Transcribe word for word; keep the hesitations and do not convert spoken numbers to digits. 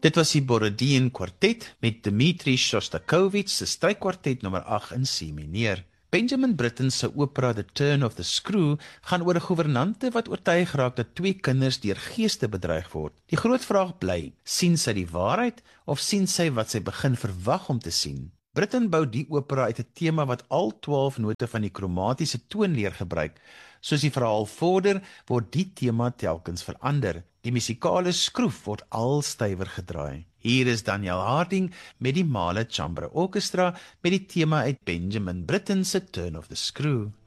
Dit was die Borodin kwartet met Dmitri Shostakovich se strykkwartet nommer agt in C mineur. Benjamin Britten se opera The Turn of the Screw gaan oor 'n gouvernante wat oortuig raak dat twee kinders deur geeste bedreig word. Die groot vraag bly, sien sy die waarheid of sien sy wat sy begin verwag om te sien? Britten bou die opera uit 'n tema wat al twaalf note van die kromatiese toonleer gebruik. Soos die verhaal vorder, word die tema telkens verander. Die musikale skroef word al stywer gedraai. Hier is Daniel Harding met die Mahler Chamber Orchestra met die tema uit Benjamin Britten se Turn of the Screw.